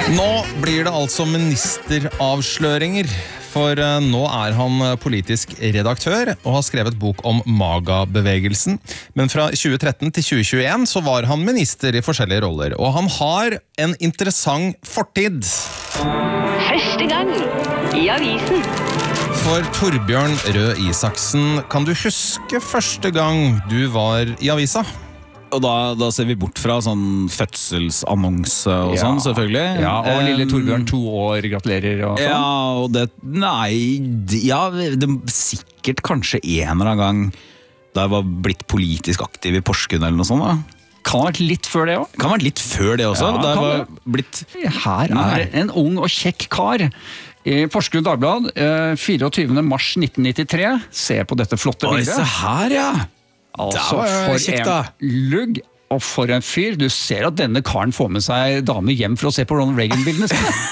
Nå blir det altså ministeravsløringer, for nå han politisk redaktør og har skrevet bok om MAGA-bevegelsen. Men fra 2013 til 2021 så var han minister i forskjellige roller, og han har en interessant fortid. Første gang i avisen. For Torbjørn Røe Isaksen, kan du huske første gang du var i avisa? Og da ser vi bort fra sånn fødselsannonse og sånn, selvfølgelig. Ja, og lille Torbjørn 2 år, gratulerer og sånn. Ja, og det sikkert kanskje en eller annen gang da jeg var blitt politisk aktiv i Porsgrunn eller noe sånt da. Kan ha vært litt før det også. Kan ha vært litt før det også. Ja, da jeg var blitt... Her det en ung og kjekk kar i Porsgrunn Dagblad, 24. mars 1993. Se på dette flotte bildet. Oi, se her, ja! Altså, for kjekt, en lugg og for en fyr. Du ser at denne karen får med seg damer hjem for å se på Ronald Reagan-bildene.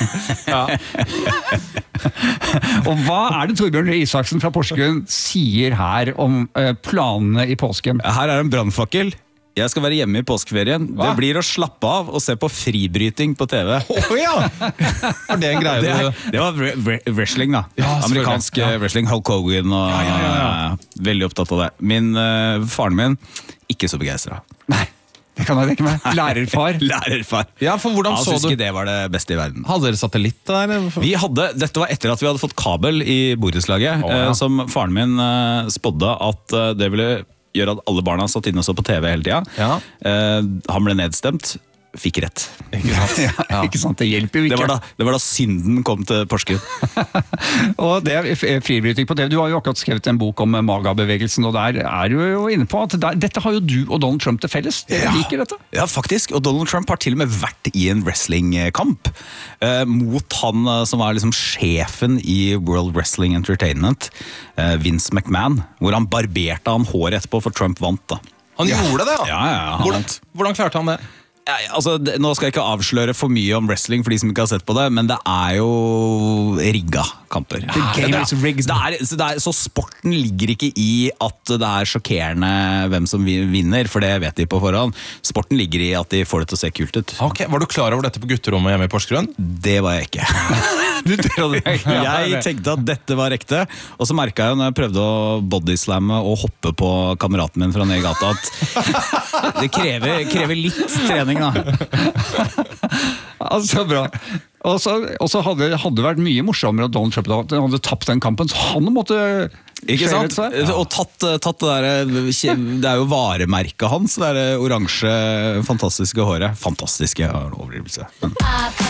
Og hva det Torbjørn Røe Isaksen fra Porsgrunn sier her om planene i påsken? Her en brannfakkel. Jeg skal være hjemme i påskeferien. Det blir å slappe av og se på fribryting på TV. Ja! Var det en greie? Det var wrestling da. Ja, amerikansk wrestling, Hulk Hogan og veldig opptatt av det. Faren min, ikke så begeistret. Nei, det kan jeg tenke meg. Lærerfar. Lærerfar. Ja, for hvordan så du? Det var det beste i verden. Hadde dere satellitt der? Dette var etter at vi hadde fått kabel i borettslaget, som faren min spådde at det ville gjør at alle barna satt inne og så på TV hele tiden. Ja. Han ble nedstemt, fikk rett. Ikke sant, det hjelper jo ikke. Det var da synden kom til Porsgrunn. Og det fribryting på TV. Du har jo akkurat skrevet en bok om MAGA-bevegelsen, og der du jo inne på at dette har jo du og Donald Trump til felles. Liker dette? Ja, faktisk. Og Donald Trump har til og med vært i en wrestlingkamp mot han som var liksom sjefen i World Wrestling Entertainment, Vince McMahon, hvor han barberte han håret etterpå, for Trump vant da. Han gjorde det, ja? Ja, hvordan klarte han det? Nå skal jeg ikke avsløre for mye om wrestling for de som ikke har sett på det, men det jo rigga kamper. The game is rigged. Så sporten ligger ikke i at det sjokkerende hvem som vinner, for det vet de på forhånd. Sporten ligger i at de får det til å se kult ut. Ok, var du klar over dette på gutterommet hjemme i Porsgrunn? Det var jeg ikke. Jeg tenkte at dette var ekte, og så merket jeg når jeg prøvde å bodyslamme og hoppe på kameraten min fra ned i gata at det krever litt trening da. Altså, bra. Og så hadde det vært mye morsommere at Donald Trump hadde tapt den kampen, så han måtte ikke sant? Og tatt det der, det jo varemerket hans, det der oransje fantastiske håret. Fantastiske overlevelse.